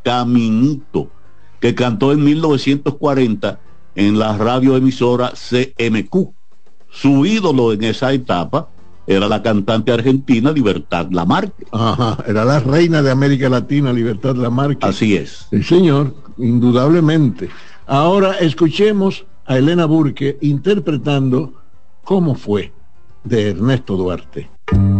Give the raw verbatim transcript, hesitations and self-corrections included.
Caminito, que cantó en mil novecientos cuarenta en la radioemisora C M Q. Su ídolo en esa etapa era la cantante argentina Libertad Lamarque. Ajá, era la reina de América Latina, Libertad Lamarque. Así es. Sí, señor, indudablemente. Ahora escuchemos a Elena Burke interpretando ¿Cómo fue?, de Ernesto Duarte.